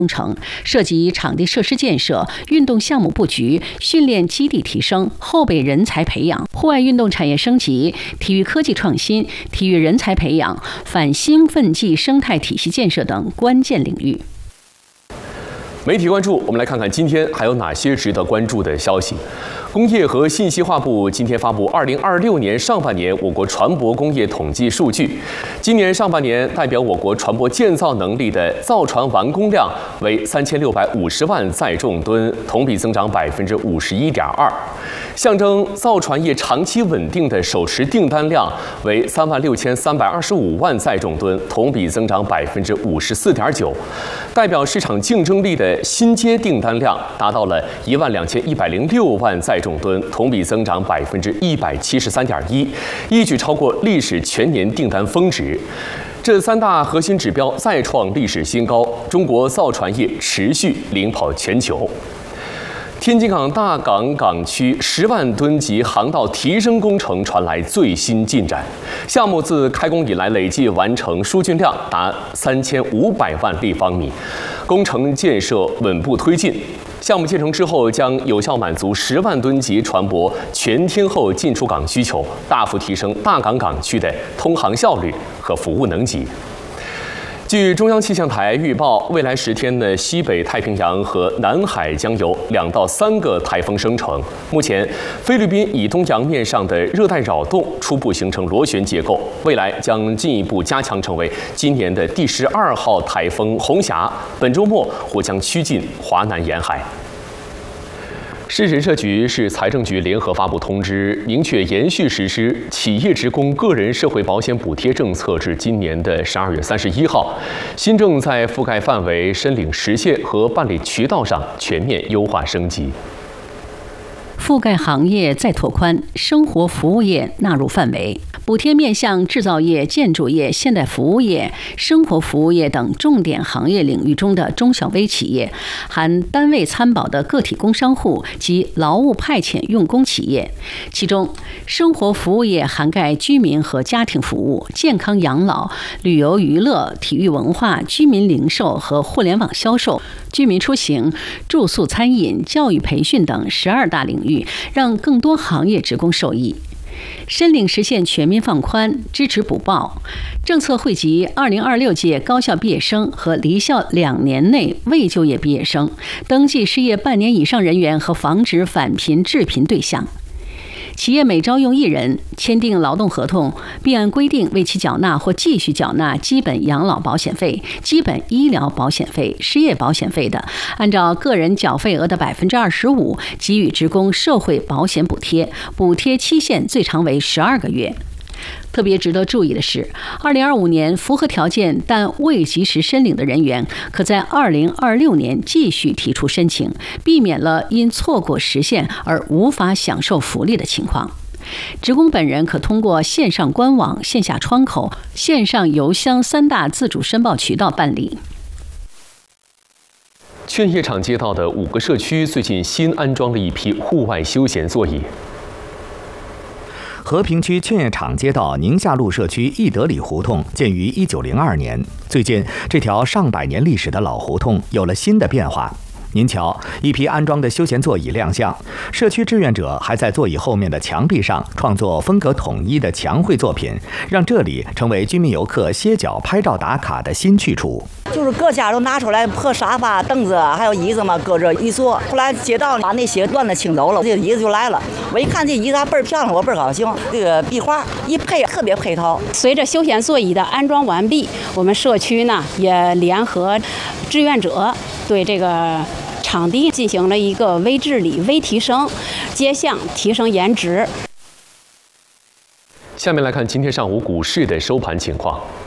工程，涉及场地设施建设、运动项目布局、训练基地提升、后备人才培养、户外运动产业升级、体育科技创新、体育人才培养、反兴奋剂生态体系建设等关键领域。 媒体关注，我们来看看今天还有哪些值得关注的消息。工业和信息化部今天发布2026年上半年我国船舶工业统计数据。今年上半年代表我国船舶建造能力的造船完工量为3650万载重吨，同比增长51.2%。象征造船业长期稳定的手持订单量为36325万载重吨，同比增长54.9%。代表市场竞争力的新接订单量达到了12106万载重吨，同比增长173.1%，一举超过历史全年订单峰值。这3大核心指标再创历史新高，中国造船业持续领跑全球。天津港大港港区10万吨级航道提升工程传来最新进展，项目自开工以来累计完成输运量达3500万立方米，工程建设稳步推进。项目建成之后，将有效满足10万吨级船舶全天候进出港需求，大幅提升大港港区的通航效率和服务能级。据中央气象台预报，未来10天呢，西北太平洋和南海将有2到3个台风生成。目前，菲律宾以东洋面上的热带扰动初步形成螺旋结构，未来将进一步加强，成为今年的第12号台风红霞。本周末或将趋近华南沿海。市人社局、市财政局联合发布通知，明确延续实施企业职工个人社会保险补贴政策至今年的12月31号。新政在覆盖范围、申领时限和办理渠道上全面优化升级。 覆盖行业再拓宽，生活服务业纳入范围。补贴面向制造业、建筑业、现代服务业、生活服务业等重点行业领域中的中小微企业，含单位参保的个体工商户及劳务派遣用工企业。其中，生活服务业涵盖居民和家庭服务、健康养老、旅游娱乐、体育文化、居民零售和互联网销售、居民出行、住宿餐饮、教育培训等12大领域，让更多行业职工受益。申领时限全面放宽，支持补报。政策惠及2026届高校毕业生和离校2年内未就业毕业生、登记失业半年以上人员和防止返贫致贫对象。企业每招用1人，签订劳动合同，并按规定为其缴纳或继续缴纳基本养老保险费、基本医疗保险费、失业保险费的，按照个人缴费额的25%给予职工社会保险补贴，补贴期限最长为12个月。特别值得注意的是，2025年符合条件但未及时申领的人员，可在2026年继续提出申请，避免了因错过时限而无法享受福利的情况。职工本人可通过线上官网、线下窗口、线上邮箱3大自主申报渠道办理。 劝业场街道的5个社区最近新安装了一批户外休闲座椅。 和平区劝业场街道宁夏路社区义德里胡同建于1902年，最近这条上百年历史的老胡同有了新的变化。您瞧，一批安装的休闲座椅亮相，社区志愿者还在座椅后面的墙壁上创作风格统一的墙绘作品，让这里成为居民游客歇脚拍照打卡的新去处。 就是各家都拿出来破沙发、凳子还有椅子嘛，搁这一坐。后来街道把那些乱的清走了，这椅子就来了。我一看这椅子还倍儿漂亮，我倍儿高兴。这个壁画一配特别配套。 随着休闲座椅的安装完毕，我们社区呢也联合志愿者对这个场地进行了一个微治理、微提升，街巷提升颜值。 下面来看今天上午股市的收盘情况。